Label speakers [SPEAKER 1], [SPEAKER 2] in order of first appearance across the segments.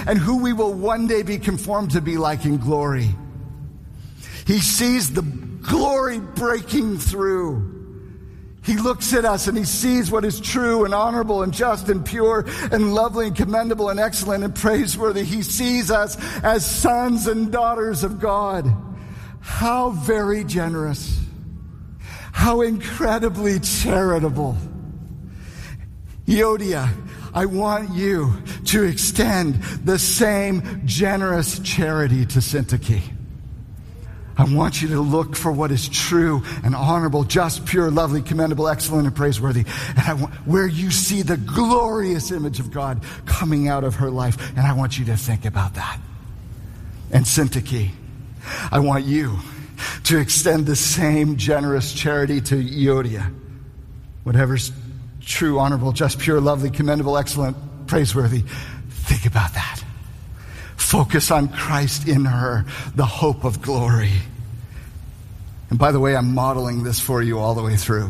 [SPEAKER 1] and who we will one day be conformed to be like in glory. He sees the glory breaking through. He looks at us and he sees what is true and honorable and just and pure and lovely and commendable and excellent and praiseworthy. He sees us as sons and daughters of God. How very generous. How incredibly charitable. Euodia, I want you to extend the same generous charity to Syntyche. I want you to look for what is true and honorable, just, pure, lovely, commendable, excellent, and praiseworthy. And I want where you see the glorious image of God coming out of her life. And I want you to think about that. And Syntyche, I want you to extend the same generous charity to Euodia. Whatever's true, honorable, just, pure, lovely, commendable, excellent, praiseworthy. Think about that. Focus on Christ in her, the hope of glory. And by the way, I'm modeling this for you all the way through.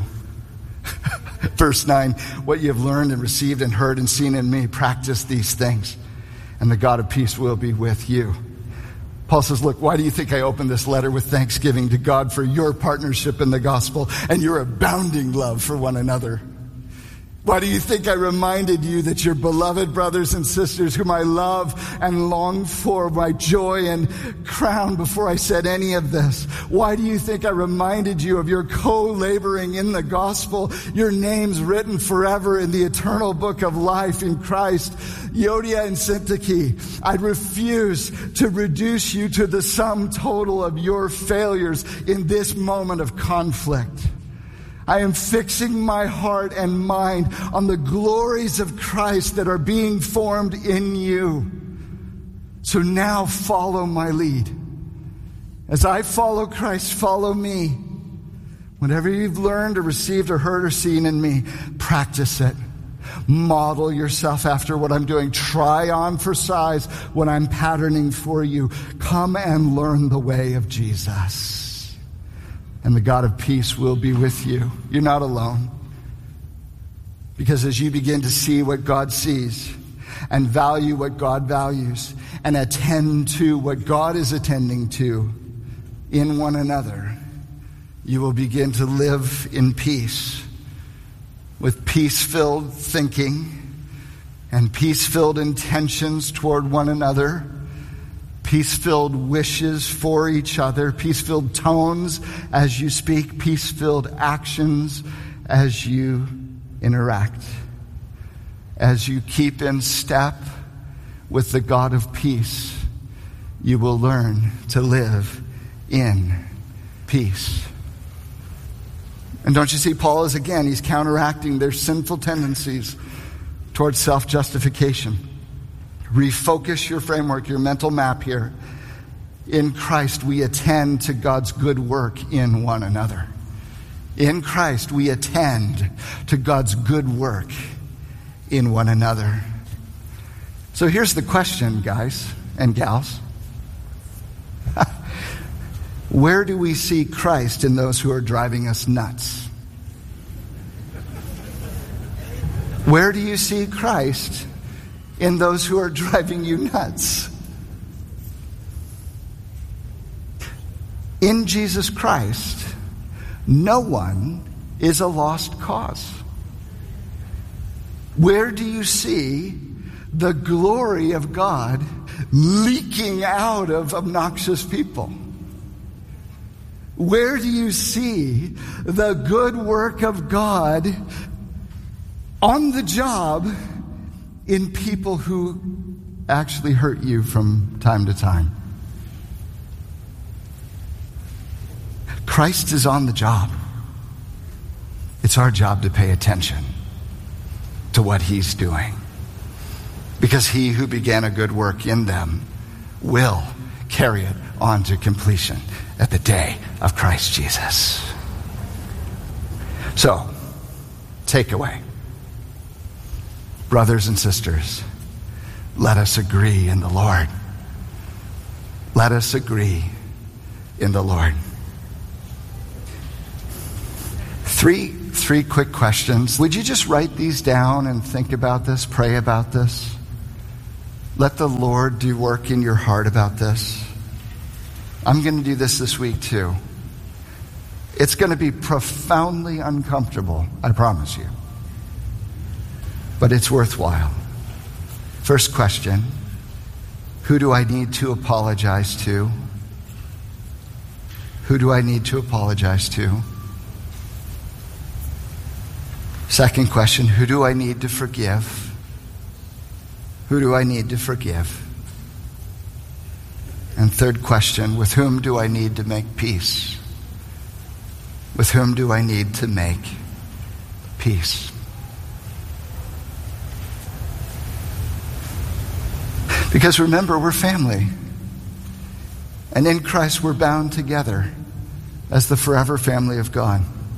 [SPEAKER 1] Verse 9, what you have learned and received and heard and seen in me, practice these things, and the God of peace will be with you. Paul says, look, why do you think I opened this letter with thanksgiving to God for your partnership in the gospel and your abounding love for one another? Why do you think I reminded you that your beloved brothers and sisters whom I love and long for, my joy and crown, before I said any of this? Why do you think I reminded you of your co-laboring in the gospel, your names written forever in the eternal book of life in Christ? Euodia and Syntyche, I refuse to reduce you to the sum total of your failures in this moment of conflict. I am fixing my heart and mind on the glories of Christ that are being formed in you. So now follow my lead. As I follow Christ, follow me. Whatever you've learned or received or heard or seen in me, practice it. Model yourself after what I'm doing. Try on for size what I'm patterning for you. Come and learn the way of Jesus. And the God of peace will be with you. You're not alone. Because as you begin to see what God sees and value what God values and attend to what God is attending to in one another, you will begin to live in peace with peace-filled thinking and peace-filled intentions toward one another, peace-filled wishes for each other, peace-filled tones as you speak, peace-filled actions as you interact. As you keep in step with the God of peace, you will learn to live in peace. And don't you see, Paul is again, he's counteracting their sinful tendencies towards self-justification. Refocus your framework, your mental map here. In Christ, we attend to God's good work in one another. In Christ, we attend to God's good work in one another. So here's the question, guys and gals. Where do we see Christ in those who are driving us nuts? Where do you see Christ in those who are driving you nuts? In Jesus Christ, no one is a lost cause. Where do you see the glory of God leaking out of obnoxious people? Where do you see the good work of God on the job in people who actually hurt you from time to time? Christ is on the job. It's our job to pay attention to what he's doing. Because he who began a good work in them will carry it on to completion at the day of Christ Jesus. So, takeaway. Brothers and sisters, let us agree in the Lord. Let us agree in the Lord. Three quick questions. Would you just write these down and think about this, pray about this? Let the Lord do work in your heart about this. I'm going to do this week too. It's going to be profoundly uncomfortable, I promise you. But it's worthwhile. First question, who do I need to apologize to? Who do I need to apologize to? Second question, who do I need to forgive? Who do I need to forgive? And third question, with whom do I need to make peace? With whom do I need to make peace? Because remember, we're family. And in Christ, we're bound together as the forever family of God.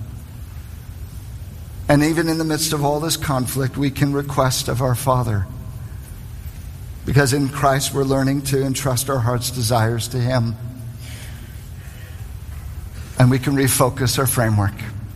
[SPEAKER 1] And even in the midst of all this conflict, we can request of our Father. Because in Christ, we're learning to entrust our heart's desires to Him. And we can refocus our framework.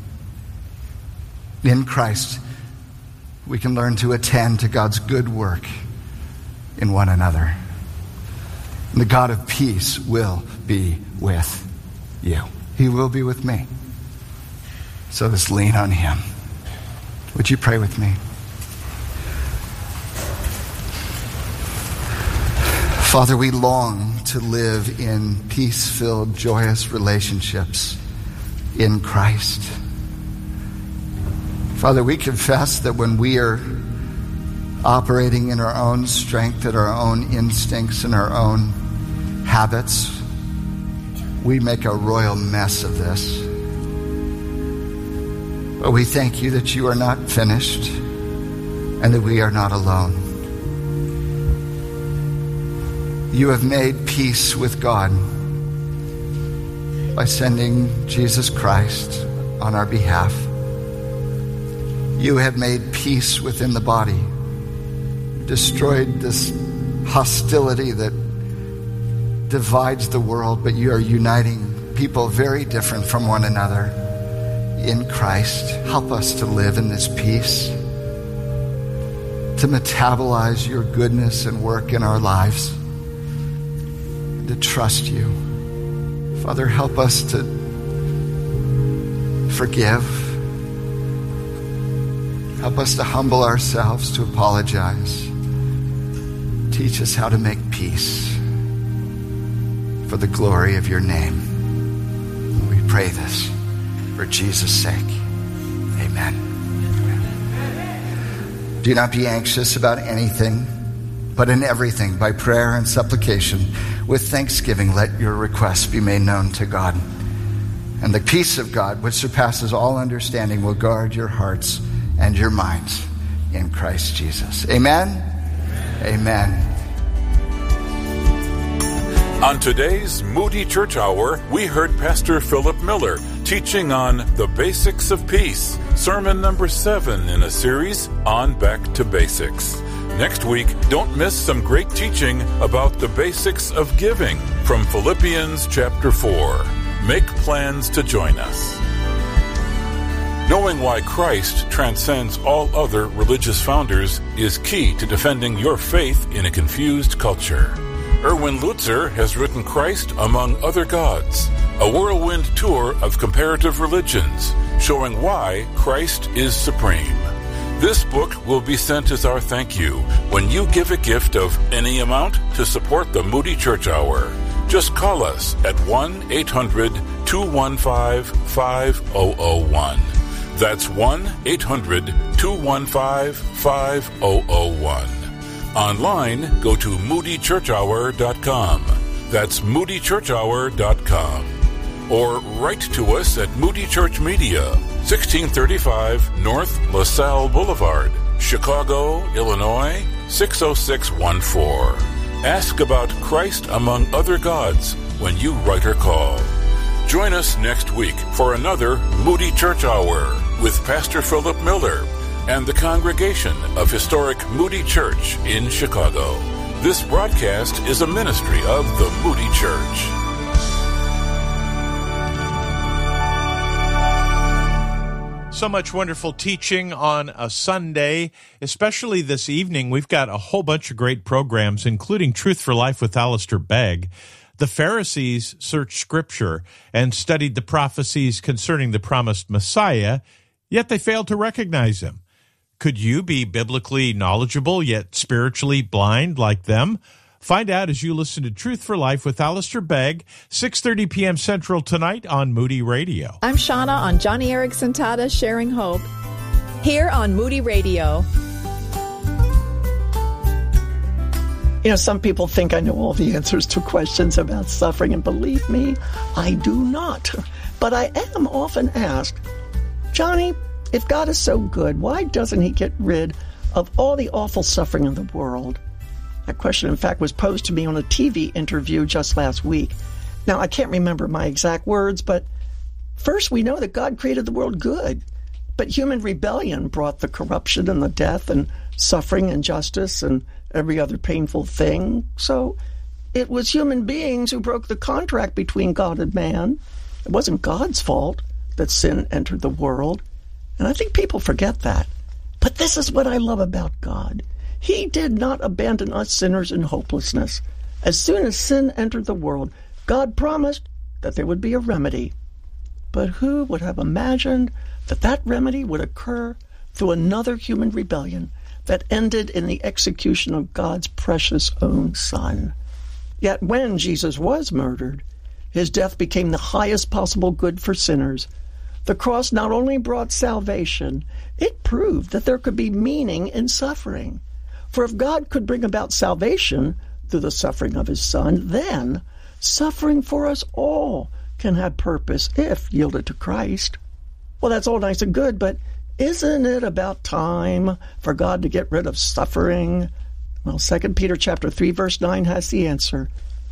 [SPEAKER 1] In Christ, we can learn to attend to God's good work in one another. And the God of peace will be with you. He will be with me. So let's lean on Him. Would you pray with me? Father, we long to live in peace-filled, joyous relationships in Christ. Father, we confess that when we are operating in our own strength, and our own instincts, and our own habits, we make a royal mess of this. But we thank you that you are not finished and that we are not alone. You have made peace with God by sending Jesus Christ on our behalf. You have made peace within the body. You destroyed this hostility that divides the world, but you are uniting people very different from one another in Christ. Help us to live in this peace, to metabolize your goodness and work in our lives, to trust you. Father, help us to forgive. Help us to humble ourselves, to apologize. Teach us how to make peace for the glory of your name. We pray this for Jesus' sake. Amen. Do not be anxious about anything, but in everything, by prayer and supplication, with thanksgiving, let your requests be made known to God. And the peace of God, which surpasses all understanding, will guard your hearts and your minds in Christ Jesus. Amen? Amen.
[SPEAKER 2] On today's Moody Church Hour, we heard Pastor Philip Miller teaching on the basics of peace, sermon number 7 in a series on Back to Basics. Next week, don't miss some great teaching about the basics of giving from Philippians chapter 4. Make plans to join us. Knowing why Christ transcends all other religious founders is key to defending your faith in a confused culture. Erwin Lutzer has written Christ Among Other Gods, a whirlwind tour of comparative religions, showing why Christ is supreme. This book will be sent as our thank you when you give a gift of any amount to support the Moody Church Hour. Just call us at 1-800-215-5001. That's 1-800-215-5001. Online, go to moodychurchhour.com. That's moodychurchhour.com. Or write to us at Moody Church Media, 1635 North LaSalle Boulevard, Chicago, Illinois, 60614. Ask about Christ Among Other Gods when you write or call. Join us next week for another Moody Church Hour with Pastor Philip Miller and the congregation of historic Moody Church in Chicago. This broadcast is a ministry of the Moody Church.
[SPEAKER 3] So much wonderful teaching on a Sunday, especially this evening. We've got a whole bunch of great programs, including Truth for Life with Alistair Begg. The Pharisees searched Scripture and studied the prophecies concerning the promised Messiah, yet they failed to recognize him. Could you be biblically knowledgeable yet spiritually blind like them? Find out as you listen to Truth for Life with Alistair Begg, 6:30 p.m. Central tonight on Moody Radio.
[SPEAKER 4] I'm Shauna on Johnny Erickson Tata, Sharing Hope, here on Moody Radio.
[SPEAKER 5] You know, some people think I know all the answers to questions about suffering, and believe me, I do not. But I am often asked, Johnny, if God is so good, why doesn't he get rid of all the awful suffering in the world? That question, in fact, was posed to me on a TV interview just last week. Now, I can't remember my exact words, but first we know that God created the world good. But human rebellion brought the corruption and the death and suffering, injustice, and every other painful thing. So it was human beings who broke the contract between God and man. It wasn't God's fault that sin entered the world. And I think people forget that. But this is what I love about God. He did not abandon us sinners in hopelessness. As soon as sin entered the world, God promised that there would be a remedy. But who would have imagined that that remedy would occur through another human rebellion that ended in the execution of God's precious own Son? Yet when Jesus was murdered, his death became the highest possible good for sinners. The cross not only brought salvation, it proved that there could be meaning in suffering. For if God could bring about salvation through the suffering of his Son, then suffering for us all can have purpose if yielded to Christ. Well, that's all nice and good, but isn't it about time for God to get rid of suffering? Well, 2 Peter chapter 3, verse 9 has the answer.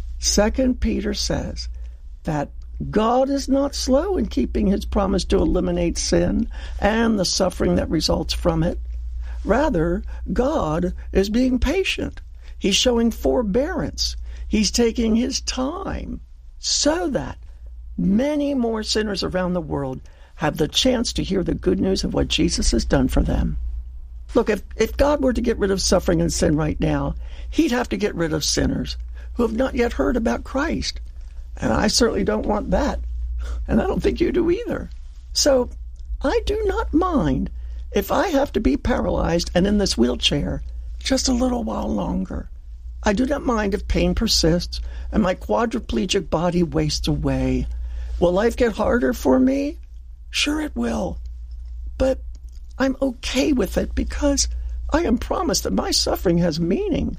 [SPEAKER 5] 2 Peter says that God is not slow in keeping his promise to eliminate sin and the suffering that results from it. Rather, God is being patient. He's showing forbearance. He's taking his time so that many more sinners around the world have the chance to hear the good news of what Jesus has done for them. Look, if God were to get rid of suffering and sin right now, he'd have to get rid of sinners who have not yet heard about Christ. And I certainly don't want that. And I don't think you do either. So I do not mind if I have to be paralyzed and in this wheelchair just a little while longer. I do not mind if pain persists and my quadriplegic body wastes away. Will life get harder for me? Sure it will. But I'm okay with it because I am promised that my suffering has meaning.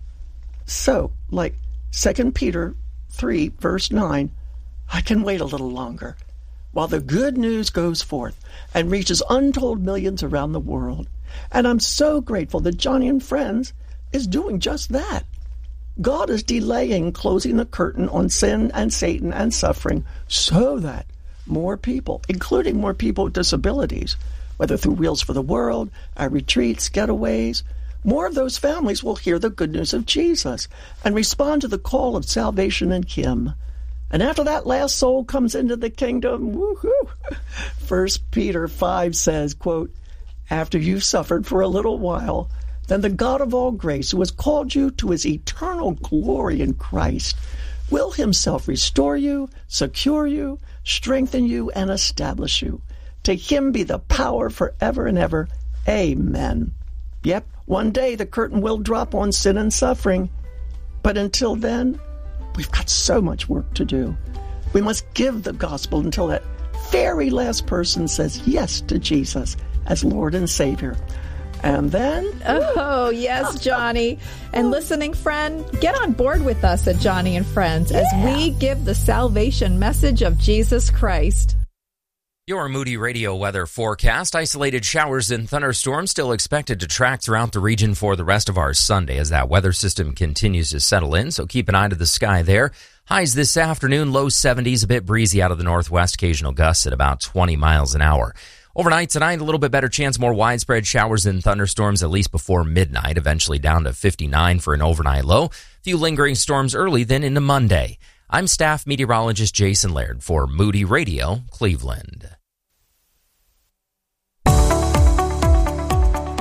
[SPEAKER 5] So, like 2 Peter 3, verse 9, I can wait a little longer while the good news goes forth and reaches untold millions around the world. And I'm so grateful that Johnny and Friends is doing just that. God is delaying closing the curtain on sin and Satan and suffering so that more people, including more people with disabilities, whether through Wheels for the World, our retreats, getaways, more of those families will hear the good news of Jesus and respond to the call of salvation in him. And after that last soul comes into the kingdom, woohoo! 1 Peter 5 says, quote, after you've suffered for a little while, then the God of all grace, who has called you to his eternal glory in Christ, will himself restore you, secure you, strengthen you, and establish you. To him be the power forever and ever. Amen. Yep, one day the curtain will drop on sin and suffering. But until then, we've got so much work to do. We must give the gospel until that very last person says yes to Jesus as Lord and Savior. And then...
[SPEAKER 4] Oh, yes, Johnny. And listening friend, get on board with us at Johnny and Friends as we give the salvation message of Jesus Christ.
[SPEAKER 6] Your Moody Radio weather forecast. Isolated showers and thunderstorms still expected to track throughout the region for the rest of our Sunday as that weather system continues to settle in, so keep an eye to the sky there. Highs this afternoon, low 70s, a bit breezy out of the northwest, occasional gusts at about 20 miles an hour. Overnight tonight, a little bit better chance, more widespread showers and thunderstorms at least before midnight, eventually down to 59 for an overnight low. A few lingering storms early, then into Monday. I'm staff meteorologist Jason Laird for Moody Radio, Cleveland.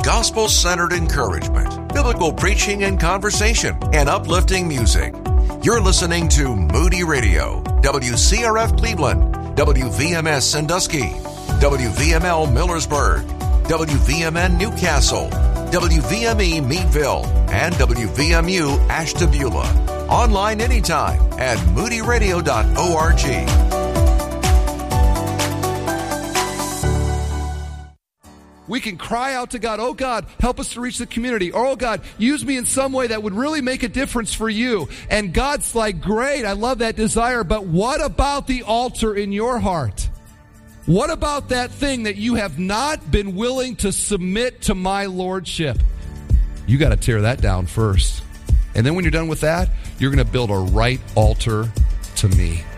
[SPEAKER 7] gospel-centered encouragement, biblical preaching and conversation, and uplifting music. You're listening to Moody Radio, WCRF Cleveland, WVMS Sandusky, WVML Millersburg, WVMN Newcastle, WVME Meadville, and WVMU Ashtabula. Online anytime at moodyradio.org.
[SPEAKER 8] We can cry out to God, oh God, help us to reach the community. Or, oh God, use me in some way that would really make a difference for you. And God's like, great, I love that desire, but what about the altar in your heart? What about that thing that you have not been willing to submit to my lordship? You got to tear that down first. And then when you're done with that, you're going to build a right altar to me.